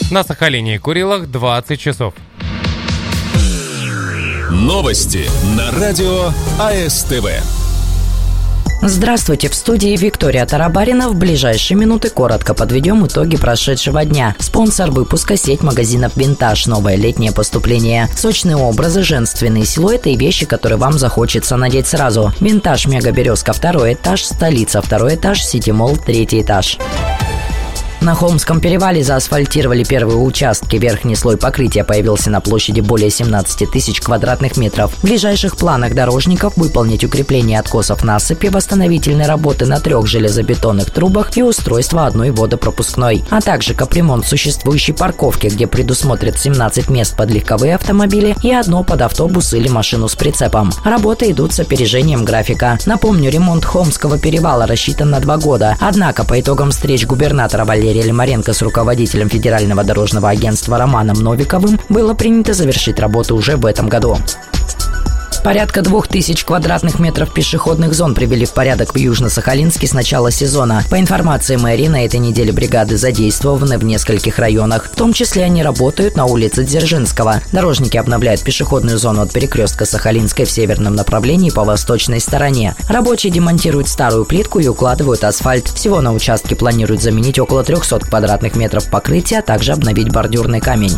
На Сахалине и Курилах 20 часов. Новости на радио АСТВ. Здравствуйте, в студии Виктория Тарабарина. В ближайшие минуты коротко подведем итоги прошедшего дня. Спонсор выпуска — сеть магазинов «Винтаж». Новое летнее поступление. Сочные образы, женственные силуэты и вещи, которые вам захочется надеть сразу. «Винтаж» Мега Березка 2 этаж, Столица 2 этаж, Сити-молл 3 этаж. На Холмском перевале заасфальтировали первые участки. Верхний слой покрытия появился на площади более 17 тысяч квадратных метров. В ближайших планах дорожников выполнить укрепление откосов насыпи, восстановительные работы на 3 железобетонных трубах и устройство одной водопропускной. А также капремонт существующей парковки, где предусмотрят 17 мест под легковые автомобили и 1 под автобус или машину с прицепом. Работы идут с опережением графика. Напомню, ремонт Холмского перевала рассчитан на 2 года. Однако по итогам встреч губернатора Валерия Лимаренко с руководителем Федерального дорожного агентства Романом Новиковым было принято завершить работу уже в этом году. Порядка 2000 квадратных метров пешеходных зон привели в порядок в Южно-Сахалинске с начала сезона. По информации мэрии, на этой неделе бригады задействованы в нескольких районах. В том числе они работают на улице Дзержинского. Дорожники обновляют пешеходную зону от перекрестка Сахалинской в северном направлении по восточной стороне. Рабочие демонтируют старую плитку и укладывают асфальт. Всего на участке планируют заменить около 300 квадратных метров покрытия, а также обновить бордюрный камень.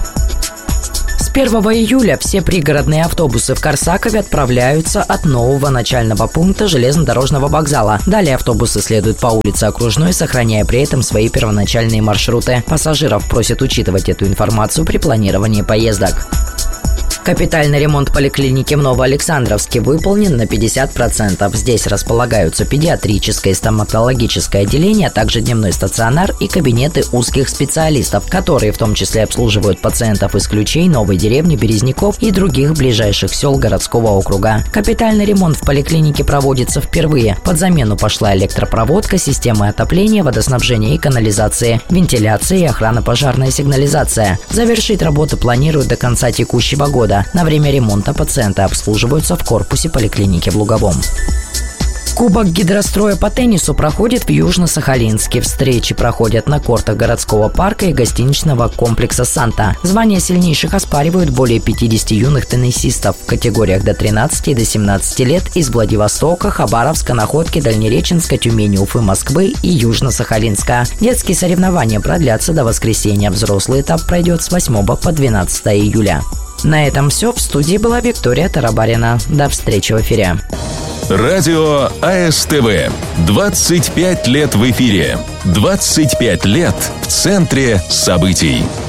С 1 июля все пригородные автобусы в Корсакове отправляются от нового начального пункта железнодорожного вокзала. Далее автобусы следуют по улице Окружной, сохраняя при этом свои первоначальные маршруты. Пассажиров просят учитывать эту информацию при планировании поездок. Капитальный ремонт поликлиники в Новоалександровске выполнен на 50%. Здесь располагаются педиатрическое и стоматологическое отделение, а также дневной стационар и кабинеты узких специалистов, которые в том числе обслуживают пациентов из Ключей, Новой деревни, Березняков и других ближайших сел городского округа. Капитальный ремонт в поликлинике проводится впервые. Под замену пошла электропроводка, системы отопления, водоснабжения и канализации, вентиляция и охранно-пожарная сигнализация. Завершить работы планируют до конца текущего года. На время ремонта пациенты обслуживаются в корпусе поликлиники в Луговом. Кубок гидростроя по теннису проходит в Южно-Сахалинске. Встречи проходят на кортах городского парка и гостиничного комплекса «Санта». Звания сильнейших оспаривают более 50 юных теннисистов в категориях до 13 и до 17 лет из Владивостока, Хабаровска, Находки, Дальнереченска, Тюмени, Уфы, Москвы и Южно-Сахалинска. Детские соревнования продлятся до воскресенья. Взрослый этап пройдет с 8 по 12 июля. На этом все. В студии была Виктория Тарабарина. До встречи в эфире. Радио АСТВ. 25 лет в эфире. 25 лет в центре событий.